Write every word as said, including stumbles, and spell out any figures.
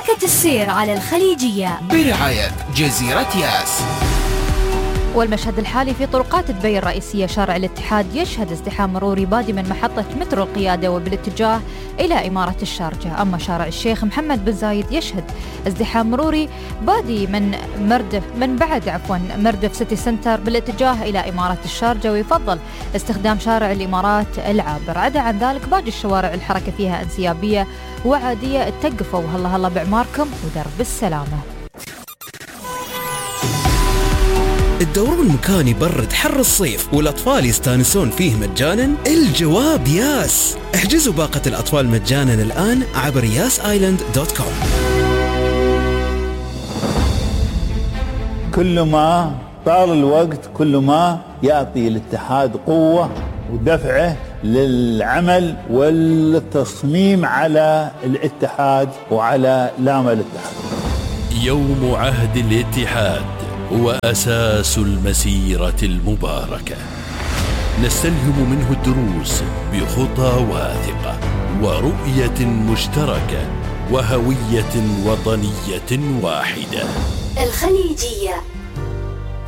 حركة السير على الخليجية برعاية جزيرة ياس. والمشهد الحالي في طرقات دبي الرئيسية شارع الاتحاد يشهد ازدحام مروري بادي من محطة مترو القيادة وبالاتجاه إلى إمارة الشارجة. أما شارع الشيخ محمد بن زايد يشهد ازدحام مروري بادي من مردف من بعد عفوا مردف سيتي سنتر بالاتجاه إلى إمارة الشارجة، ويفضل استخدام شارع الإمارات العابر. عدا عن ذلك باقي الشوارع الحركة فيها انسيابية وعادية. اتقفوا هلا هلا بعماركم ودرب السلامة. الدوران المكاني برد حر الصيف والأطفال يستانسون فيه مجانا؟ الجواب ياس. احجزوا باقة الأطفال مجانا الآن عبر ياس آيلاند دوت كوم. كل ما طال الوقت كل ما يعطي الاتحاد قوة ودفعه للعمل والتصميم على الاتحاد وعلى لام الاتحاد. يوم عهد الاتحاد هو أساس المسيرة المباركة، نستلهم منه الدروس بخطى واثقة ورؤية مشتركة وهوية وطنية واحدة. الخليجية.